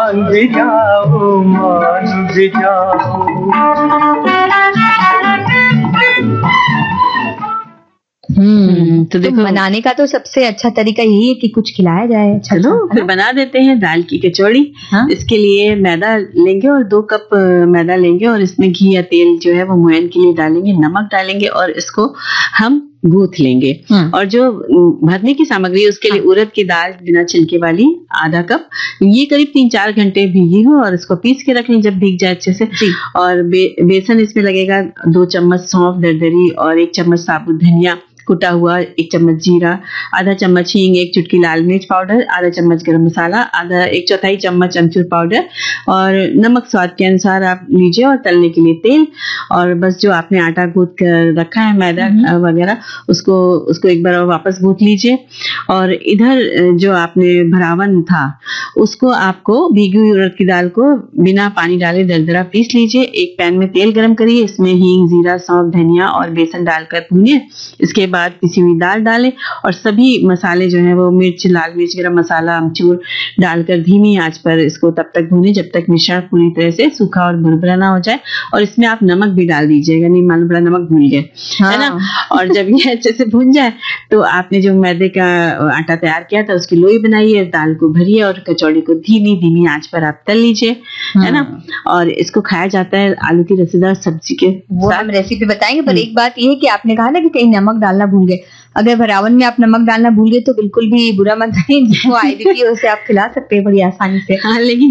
मान भी जाओ, मान भी जाओ। तो देखो, मनाने का तो सबसे अच्छा तरीका यही है कि कुछ खिलाया जाए। चलो फिर बना देते हैं दाल की कचौड़ी। इसके लिए मैदा लेंगे और 2 कप मैदा लेंगे और इसमें घी या तेल जो है वो मोयन के लिए डालेंगे, नमक डालेंगे और इसको हम गूंथ लेंगे। और जो भरने की सामग्री है उसके लिए उड़द की दाल बिना छिलके वाली आधा कप, ये करीब 3-4 घंटे भीगी हो और इसको पीस के रख लें जब भीग जाए अच्छे से। और बेसन इसमें लगेगा 2 चम्मच सौंफ दरदरी और 1 चम्मच साबुत धनिया कुटा हुआ, 1 चम्मच जीरा, आधा चम्मच हींग, 1 चुटकी लाल मिर्च पाउडर, आधा चम्मच गरम मसाला, आधा 1/4 चम्मच अमचूर पाउडर और नमक स्वाद के अनुसार आप लीजिए। और तलने के लिए तेल, और बस जो आपने आटा गूंथ कर रखा है मैदा वगैरह उसको एक बार वापस गूंथ लीजिए। और इधर जो आपने भरावन था उसको आपको भीगी हुई उड़द की दाल को बिना पानी डाले दरदरा पीस लीजिए। एक पैन में तेल गरम करिए, इसमें हींग, जीरा, सौंफ, धनिया और बेसन डालकर भूनिए। इसके बाद पिसी हुई दाल डालें और सभी मसाले जो हैं वो मिर्च, लाल मिर्च, गरम मसाला, अमचूर डालकर धीमी आंच पर इसको तब तक भूनें जब तक मिश्रण पूरी तरह से सूखा और भुरभुरा ना हो जाए। और इसमें आप नमक भी डाल दीजिएगा, नहीं मालूम पड़ा नमक भूल गए, है ना। और जब ये अच्छे से भून जाए तो आपने जो मैदे का आटा तैयार किया था उसकी लोई बनाइए, दाल को भरिए और कचौड़ी को धीमी आंच पर आप तल लीजिए, है ना। और इसको खाया जाता है आलू की रसेदार सब्जी के वो हम रेसिपी बताएंगे। पर एक बात ये है कि आपने कहा ना कि कहीं नमक डालना भूल गए, अगर भरावन में आप नमक डालना भूल गए तो बिल्कुल भी बुरा मत मानिए, जिसको आईबीपी है उसे आप खिला सकते हैं बड़ी आसानी से। हाँ, लेकिन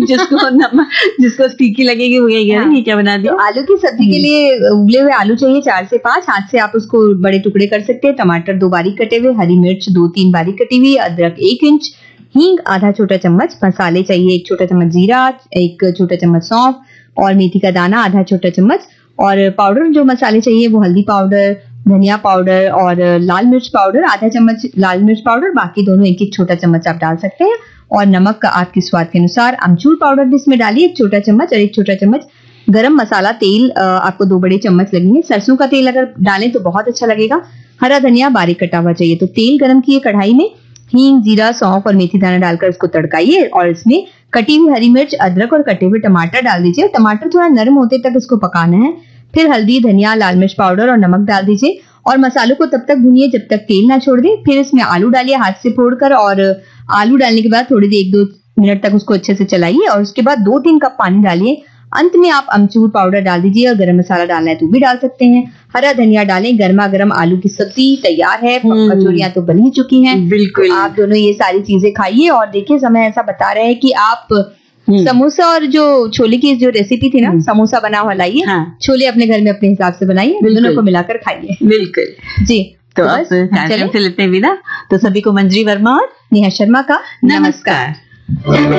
जिसको तीखी लगेगी वो ये क्या बना दिया। तो आलू की सब्जी के लिए उबले हुए आलू चाहिए 4 से 5, हाथ से आप उसको बड़े टुकड़े कर सकते हैं। टमाटर 2 बारीक कटे हुए, हरी मिर्च 2-3 बारीक कटी हुई, अदरक 1 इंच, हींग आधा छोटा चम्मच, मसाले चाहिए 1 छोटा चम्मच जीरा, 1 छोटा चम्मच सौंफ और मेथी का दाना आधा छोटा चम्मच। और पाउडर जो मसाले चाहिए वो हल्दी पाउडर, धनिया पाउडर और लाल मिर्च पाउडर आधा चम्मच, लाल मिर्च पाउडर बाकी दोनों 1-1 छोटा चम्मच आप डाल सकते हैं। और नमक का आपके स्वाद के अनुसार, अमचूर पाउडर भी इसमें डालिए 1 छोटा चम्मच और 1 छोटा चम्मच गरम मसाला। तेल आपको 2 बड़े चम्मच लगेंगे, सरसों का तेल अगर डालें तो बहुत अच्छा लगेगा। हरा धनिया बारीक कटा हुआ चाहिए। तो तेल गरम किए कढ़ाई में हींग, जीरा, सौंफ और मेथी दाना डालकर इसको तड़काइए और इसमें कटी हुई हरी मिर्च, अदरक और कटे हुए टमाटर डाल दीजिए। टमाटर थोड़ा नरम होते तक इसको पकाना है। फिर हल्दी, धनिया, लाल मिर्च पाउडर और नमक डाल दीजिए और मसालों को तब तक भूनिए जब तक तेल ना छोड़ दे। फिर इसमें आलू डालिए हाथ से फोड़कर और आलू डालने के बाद थोड़ी देर 1-2 मिनट तक उसको अच्छे से चलाइए और उसके बाद 2-3 कप पानी डालिए। अंत में आप अमचूर पाउडर डाल दीजिए और गरम मसाला डालना है तो भी डाल सकते हैं। हरा धनिया डालें। गर्मा गर्म आलू की सब्जी तैयार है। कचौड़ियां तो बन ही चुकी हैं। बिल्कुल, आप दोनों ये सारी चीजें खाइए। और देखिए समय ऐसा बता रहे हैं कि आप समोसा और जो छोले की जो रेसिपी थी ना, समोसा बना हुआ लाइए। छोले अपने घर में अपने हिसाब से बनाइए, दोनों को मिलाकर खाइए। बिल्कुल जी। तो अब चले से लेते हैं विदा। तो सभी को मंजरी वर्मा और नेहा शर्मा का नमस्कार।